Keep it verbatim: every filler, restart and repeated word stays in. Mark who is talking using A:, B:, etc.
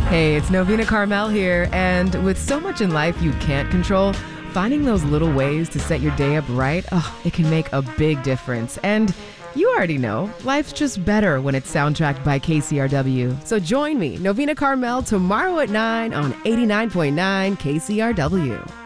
A: Hey, it's Novena Carmel here, and with so much in life you can't control, finding those little ways to set your day up right, oh, it can make a big difference. And you already know, life's just better when it's soundtracked by K C R W. So join me, Novena Carmel, tomorrow at nine on eighty-nine point nine K C R W.